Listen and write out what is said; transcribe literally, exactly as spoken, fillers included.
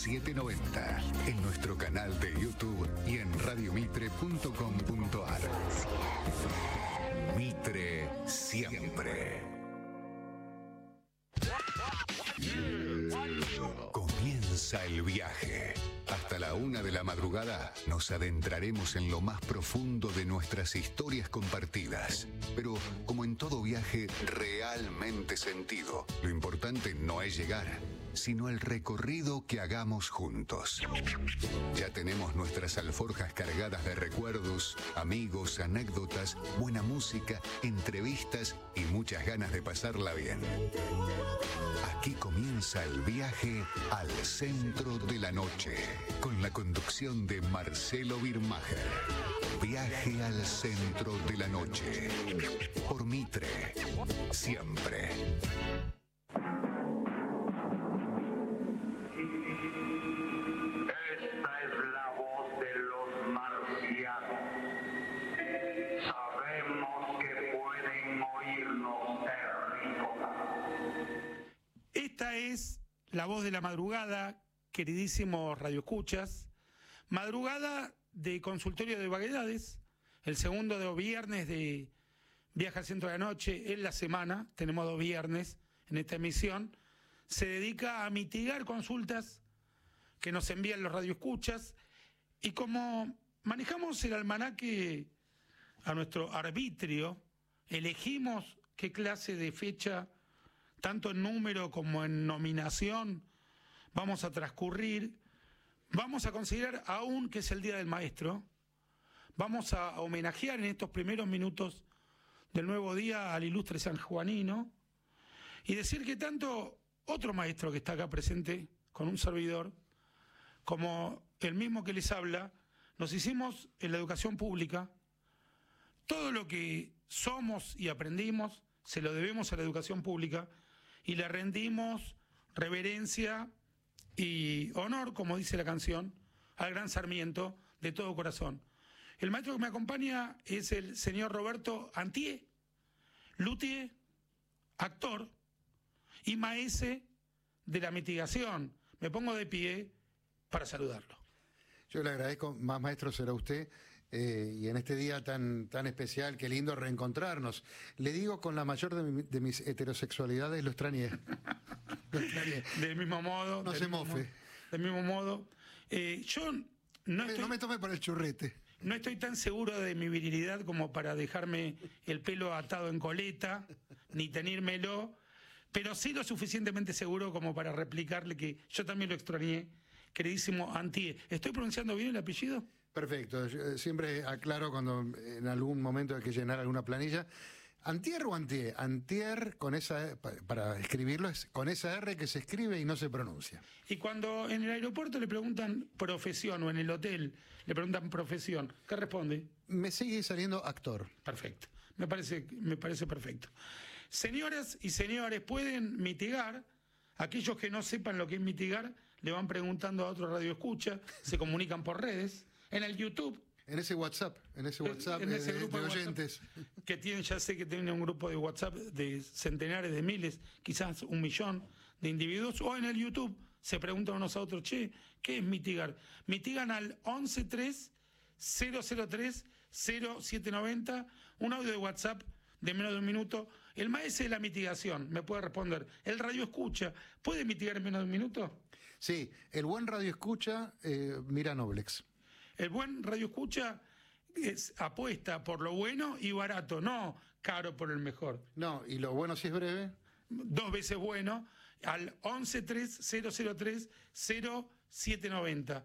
setecientos noventa, en nuestro canal de YouTube y en radiomitre punto com punto ar. Mitre siempre. Comienza el viaje. Hasta la una de la madrugada nos adentraremos en lo más profundo de nuestras historias compartidas. Pero, como en todo viaje realmente sentido, lo importante no es llegar, sino el recorrido que hagamos juntos. Ya tenemos nuestras alforjas cargadas de recuerdos, amigos, anécdotas, buena música, entrevistas y muchas ganas de pasarla bien. Aquí comienza el viaje al centro de la noche, con la conducción de Marcelo Birmacher. Viaje al centro de la noche, por Mitre, siempre. Esta es la voz de los marcianos. Sabemos que pueden oírnos terrícolas. Esta es la voz de la madrugada, queridísimos radioescuchas. Madrugada de Consultorio de Vaguedades, el segundo de los viernes de Viaje al Centro de la Noche en la semana. Tenemos dos viernes en esta emisión. Se dedica a mitigar consultas que nos envían los radioescuchas, y como manejamos el almanaque a nuestro arbitrio, elegimos qué clase de fecha, tanto en número como en nominación, vamos a transcurrir. Vamos a considerar aún que es el Día del Maestro. Vamos a homenajear en estos primeros minutos del nuevo día al ilustre sanjuanino y decir que tanto otro maestro que está acá presente con un servidor, como el mismo que les habla, nos hicimos en la educación pública. Todo lo que somos y aprendimos se lo debemos a la educación pública y le rendimos reverencia y honor, como dice la canción, al gran Sarmiento de todo corazón. El maestro que me acompaña es el señor Roberto Antier, luthier, actor y maese de la mitigación. Me pongo de pie para saludarlo. Yo le agradezco, más maestro será usted, eh, y en este día tan, tan especial, qué lindo reencontrarnos. Le digo con la mayor de, mi, de mis heterosexualidades, lo extrañé. Lo extrañé. Del mismo modo. No se mofe. Mismo, del mismo modo. Eh, yo no, no, estoy, no me tome por el churrete. No estoy tan seguro de mi virilidad como para dejarme el pelo atado en coleta, ni tenírmelo, pero sí lo suficientemente seguro como para replicarle que yo también lo extrañé. Queridísimo Antier, ¿estoy pronunciando bien el apellido? Perfecto, yo siempre aclaro cuando en algún momento hay que llenar alguna planilla. ¿Antier o Antier? Antier, con esa, para escribirlo, es con esa R que se escribe y no se pronuncia. Y cuando en el aeropuerto le preguntan profesión, o en el hotel le preguntan profesión, ¿qué responde? Me sigue saliendo actor. Perfecto, me parece, me parece perfecto. Señoras y señores, pueden mitigar. Aquellos que no sepan lo que es mitigar, le van preguntando a otro radioescucha, se comunican por redes, en el YouTube. En ese WhatsApp, en ese WhatsApp en ese de, grupo de de oyentes. WhatsApp que tienen, ya sé que tienen un grupo de WhatsApp de centenares de miles, quizás un millón de individuos, o en el YouTube se preguntan unos a otros, che, ¿qué es mitigar? Mitigan al once tres cero cero tres cero siete noventa, un audio de WhatsApp de menos de un minuto. El maestro de la mitigación me puede responder. El radio escucha, ¿puede mitigar en menos de un minuto? Sí, el buen radio escucha eh, mira Noblex. El buen radio escucha es, apuesta por lo bueno y barato, no caro por el mejor. No, y lo bueno si es breve. Dos veces bueno, al once tres cero cero tres cero siete noventa.